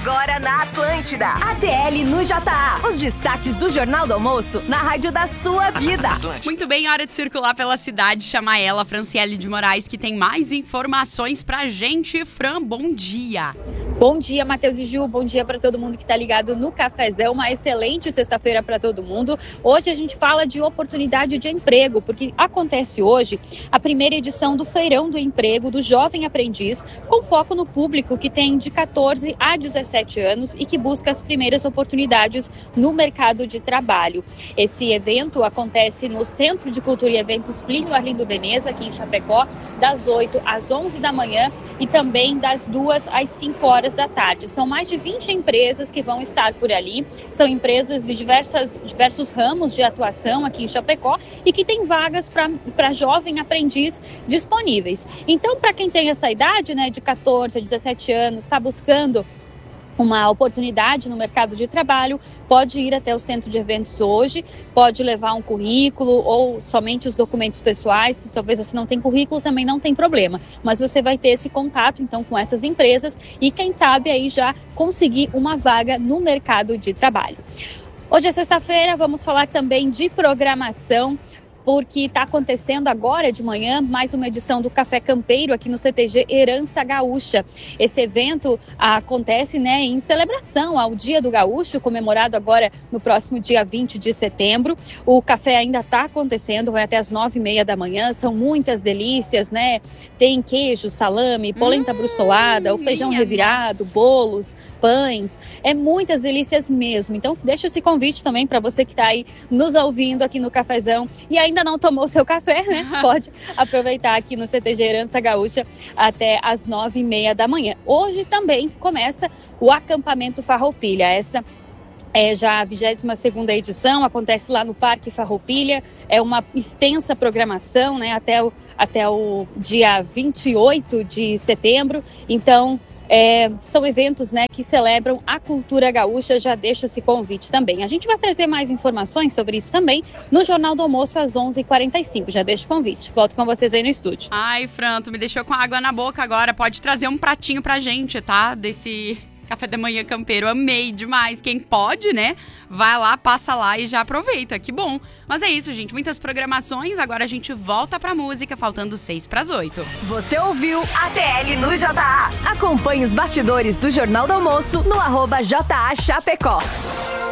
Agora na Atlântida. ATL no JA. Os destaques do Jornal do Almoço na rádio da sua vida. Muito bem, hora de circular pela cidade. Chamar ela, Franciele de Moraes, que tem mais informações pra gente. Fran, bom dia. Bom dia, Matheus e Ju. Bom dia para todo mundo que está ligado no Cafezão. Uma excelente sexta-feira para todo mundo. Hoje a gente fala de oportunidade de emprego, porque acontece hoje a primeira edição do Feirão do Emprego do Jovem Aprendiz, com foco no público que tem de 14 a 17 anos e que busca as primeiras oportunidades no mercado de trabalho. Esse evento acontece no Centro de Cultura e Eventos Plínio Arlindo Veneza, aqui em Chapecó, das 8 às 11 da manhã e também das 2 às 5 horas da tarde. São mais de 20 empresas que vão estar por ali. São empresas de diversos ramos de atuação aqui em Chapecó e que tem vagas para jovem aprendiz disponíveis. Então, para quem tem essa idade, né, de 14 a 17 anos, está buscando uma oportunidade no mercado de trabalho, pode ir até o centro de eventos hoje, pode levar um currículo ou somente os documentos pessoais. Se talvez você não tenha currículo, também não tem problema, mas você vai ter esse contato então com essas empresas e quem sabe aí já conseguir uma vaga no mercado de trabalho. Hoje é sexta-feira, vamos falar também de programação, porque está acontecendo agora de manhã mais uma edição do Café Campeiro aqui no CTG Herança Gaúcha. Esse evento acontece, né, em celebração ao Dia do Gaúcho, comemorado agora no próximo dia 20 de setembro. O café ainda está acontecendo, vai até as 9h30 da manhã, são muitas delícias, né? Tem queijo, salame, polenta brustolada, o feijão revirado, bolos, pães, muitas delícias mesmo. Então deixa esse convite também para você que está aí nos ouvindo aqui no Cafezão e ainda não tomou o seu café, né? Pode aproveitar aqui no CTG Herança Gaúcha até as 9h30 da manhã. Hoje também começa o acampamento Farroupilha. Essa é já a 22ª edição, acontece lá no Parque Farroupilha, é uma extensa programação, né, até o dia 28 de setembro, então são eventos, né, que celebram a cultura gaúcha. Já deixo esse convite também. A gente vai trazer mais informações sobre isso também no Jornal do Almoço às 11h45. Já deixo o convite. Volto com vocês aí no estúdio. Ai, Fran, tu me deixou com água na boca agora. Pode trazer um pratinho pra gente, tá? Desse café da manhã campeiro. Amei demais. Quem pode, né? Vai lá, passa lá e já aproveita. Que bom. Mas é isso, gente. Muitas programações. Agora a gente volta pra música, faltando 7:06. Você ouviu ATL no JA. Acompanhe os bastidores do Jornal do Almoço no @JA Chapecó.